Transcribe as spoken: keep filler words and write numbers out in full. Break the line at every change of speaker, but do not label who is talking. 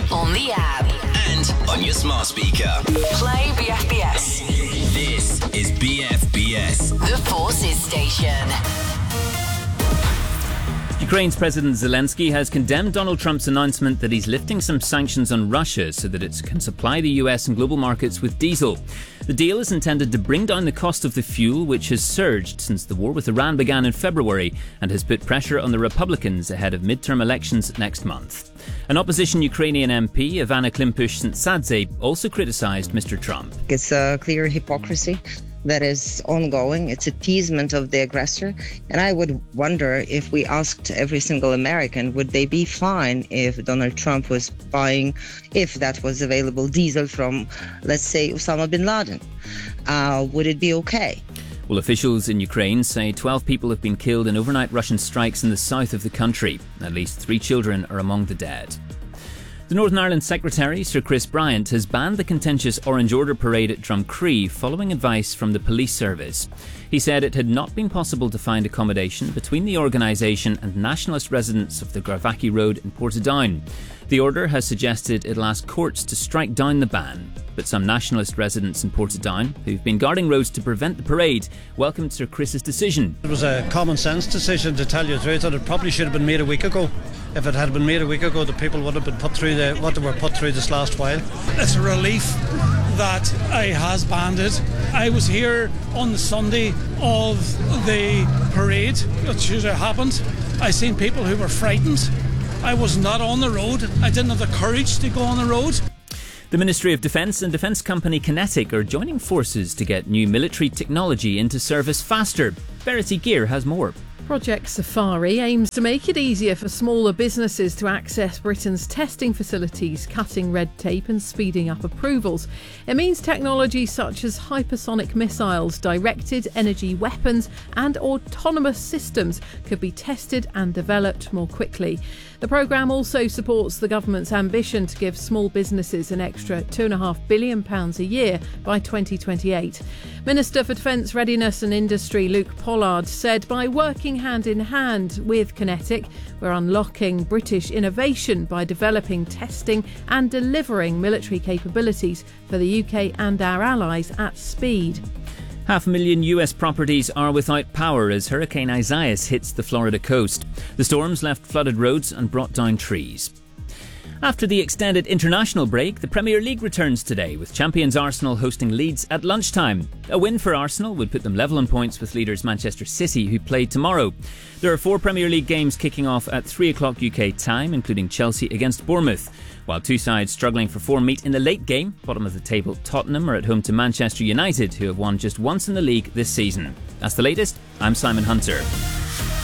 on the app,
and on your smart speaker.
play B F B S.
This is B F B S,
The Forces Station.
Ukraine's President Zelensky has condemned Donald Trump's announcement that he's lifting some sanctions on Russia so that it can supply the U S and global markets with diesel. The deal is intended to bring down the cost of the fuel, which has surged since the war with Iran began in February and has put pressure on the Republicans ahead of midterm elections next month. An opposition Ukrainian M P, Ivana Klimpush-Tsintsadze, also criticised Mister Trump.
It's a clear hypocrisy that is ongoing. It's appeasement of the aggressor. And I would wonder if we asked every single American, would they be fine if Donald Trump was buying, if that was available, diesel from, let's say, Osama bin Laden? Uh, would it be okay?
Well, officials in Ukraine say twelve people have been killed in overnight Russian strikes in the south of the country. At least three children are among the dead. The Northern Ireland Secretary, Sir Chris Bryant, has banned the contentious Orange Order parade at Drumcree following advice from the police service. He said it had not been possible to find accommodation between the organisation and nationalist residents of the Garvackie Road in Portadown. The order has suggested it'll ask courts to strike down the ban. But some nationalist residents in Portadown, who've been guarding roads to prevent the parade, welcomed Sir Chris's decision.
It was a common sense decision, to tell you the truth, and it probably should have been made a week ago. If it had been made a week ago, the people would have been put through the, what they were put through this last while.
It's a relief that it has banned it. I was here on the Sunday of the parade that should have happened. I seen people who were frightened. I was not on the road. I didn't have the courage to go on the road.
The Ministry of Defence and defence company Kinetic are joining forces to get new military technology into service faster. Verity Gear has more.
Project Safari aims to make it easier for smaller businesses to access Britain's testing facilities, cutting red tape and speeding up approvals. It means technology such as hypersonic missiles, directed energy weapons and autonomous systems could be tested and developed more quickly. The programme also supports the government's ambition to give small businesses an extra two point five billion pounds a year by twenty twenty-eight. Minister for Defence Readiness and Industry Luke Pollard said by working hand in hand with Kinetic, we're unlocking British innovation by developing, testing and delivering military capabilities for the U K and our allies at speed.
Half a million U S properties are without power as Hurricane Isaias hits the Florida coast. The storms left flooded roads and brought down trees. After the extended international break, the Premier League returns today, with champions Arsenal hosting Leeds at lunchtime. A win for Arsenal would put them level on points with leaders Manchester City, who play tomorrow. There are four Premier League games kicking off at three o'clock U K time, including Chelsea against Bournemouth. While two sides struggling for form meet in the late game, bottom of the table Tottenham are at home to Manchester United, who have won just once in the league this season. That's the latest. I'm Simon Hunter.